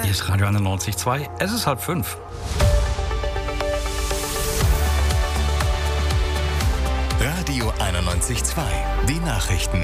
Hier ist Radio 91.2. Es ist 4:30. Radio 91.2. Die Nachrichten.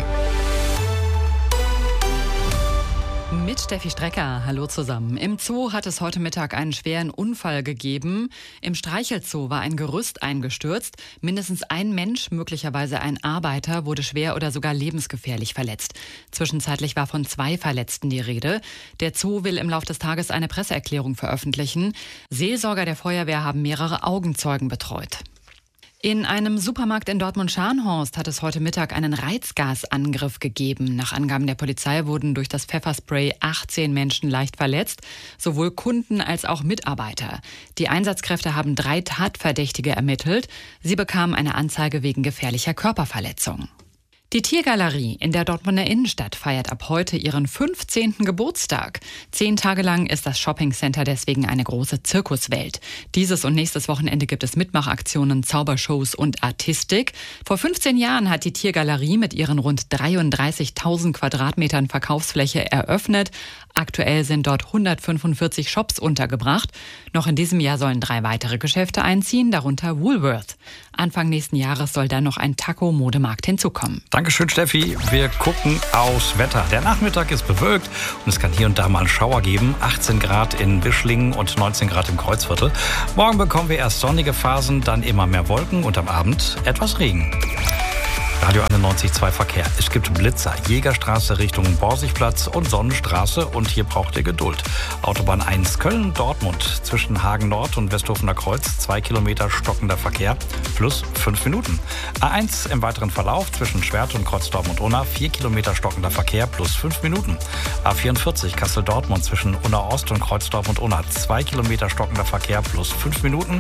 Mit Steffi Strecker. Hallo zusammen. Im Zoo hat es heute Mittag einen schweren Unfall gegeben. Im Streichelzoo war ein Gerüst eingestürzt. Mindestens ein Mensch, möglicherweise ein Arbeiter, wurde schwer oder sogar lebensgefährlich verletzt. Zwischenzeitlich war von 2 Verletzten die Rede. Der Zoo will im Laufe des Tages eine Presseerklärung veröffentlichen. Seelsorger der Feuerwehr haben mehrere Augenzeugen betreut. In einem Supermarkt in Dortmund-Scharnhorst hat es heute Mittag einen Reizgasangriff gegeben. Nach Angaben der Polizei wurden durch das Pfefferspray 18 Menschen leicht verletzt, sowohl Kunden als auch Mitarbeiter. Die Einsatzkräfte haben 3 Tatverdächtige ermittelt. Sie bekamen eine Anzeige wegen gefährlicher Körperverletzung. Die Tiergalerie in der Dortmunder Innenstadt feiert ab heute ihren 15. Geburtstag. 10 Tage lang ist das Shoppingcenter deswegen eine große Zirkuswelt. Dieses und nächstes Wochenende gibt es Mitmachaktionen, Zaubershows und Artistik. Vor 15 Jahren hat die Tiergalerie mit ihren rund 33.000 Quadratmetern Verkaufsfläche eröffnet. Aktuell sind dort 145 Shops untergebracht. Noch in diesem Jahr sollen 3 weitere Geschäfte einziehen, darunter Woolworth. Anfang nächsten Jahres soll dann noch ein Taco-Modemarkt hinzukommen. Dankeschön, Steffi. Wir gucken aufs Wetter. Der Nachmittag ist bewölkt und es kann hier und da mal einen Schauer geben. 18 Grad in Wischlingen und 19 Grad im Kreuzviertel. Morgen bekommen wir erst sonnige Phasen, dann immer mehr Wolken und am Abend etwas Regen. Radio 91.2 Verkehr. Es gibt Blitzer. Jägerstraße Richtung Borsigplatz und Sonnenstraße und hier braucht ihr Geduld. Autobahn 1 Köln-Dortmund zwischen Hagen Nord und Westhofener Kreuz 2 Kilometer stockender Verkehr plus 5 Minuten. A1 im weiteren Verlauf zwischen Schwert und Kreuz-Dortmund-Unna 4 Kilometer stockender Verkehr plus 5 Minuten. A44 Kassel-Dortmund zwischen Unna-Ost und Kreuz-Dortmund-Unna 2 Kilometer stockender Verkehr plus 5 Minuten.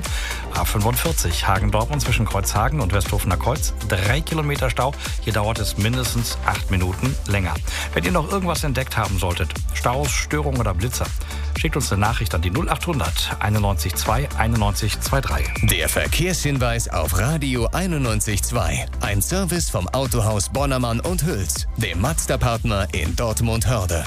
A45 Hagen-Dortmund zwischen Kreuzhagen und Westhofener Kreuz 3 Kilometer Stau. Hier dauert es mindestens 8 Minuten länger. Wenn ihr noch irgendwas entdeckt haben solltet, Staus, Störungen oder Blitzer, schickt uns eine Nachricht an die 0800 91 2 91 23. Der Verkehrshinweis auf Radio 91.2. Ein Service vom Autohaus Bonnermann und Hüls, dem Mazda-Partner in Dortmund-Hörde.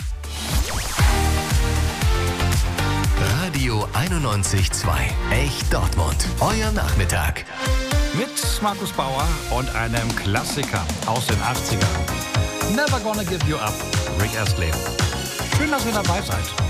Radio 91.2. Echt Dortmund. Euer Nachmittag. Mit Markus Bauer und einem Klassiker aus den 80ern. Never Gonna Give You Up, Rick Astley. Schön, dass ihr dabei seid.